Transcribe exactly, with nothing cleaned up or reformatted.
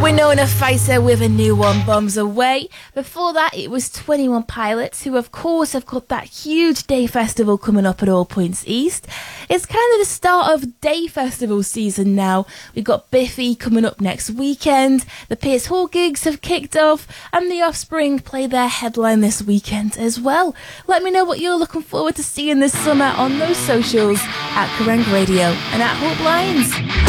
Winona Ficer with a new one, Bombs Away. Before that, it was twenty-one Pilots, who of course have got that huge day festival coming up at All Points East. It's kind of the start of day festival season now. We've got Biffy coming up next weekend, the Pierce Hall gigs have kicked off, and the Offspring play their headline this weekend as well. Let me know what you're looking forward to seeing this summer on those socials at Kerrang Radio and at Hope Lines.